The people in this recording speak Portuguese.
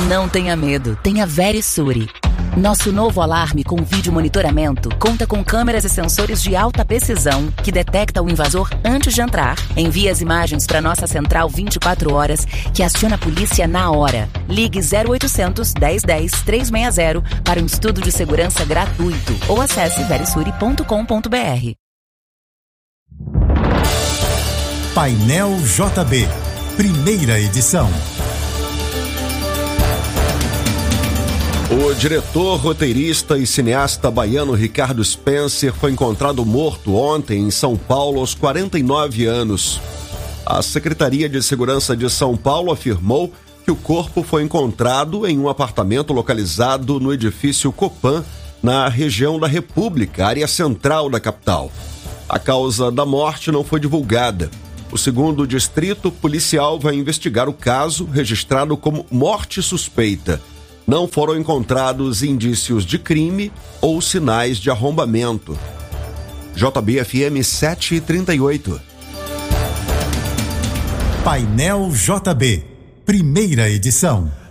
Não tenha medo, tenha Verisure. Nosso novo alarme com vídeo monitoramento conta com câmeras e sensores de alta precisão que detecta o invasor antes de entrar. Envia as imagens para nossa central 24 horas que aciona a polícia na hora. Ligue 0800 1010 360 para um estudo de segurança gratuito ou acesse verisure.com.br. Painel JB, primeira edição. O diretor, roteirista e cineasta baiano Ricardo Spencer foi encontrado morto ontem em São Paulo aos 49 anos. A Secretaria de Segurança de São Paulo afirmou que o corpo foi encontrado em um apartamento localizado no edifício Copan, na região da República, área central da capital. A causa da morte não foi divulgada. O segundo distrito policial vai investigar o caso, registrado como morte suspeita. Não foram encontrados indícios de crime ou sinais de arrombamento. JB-FM 738. Painel JB, primeira edição.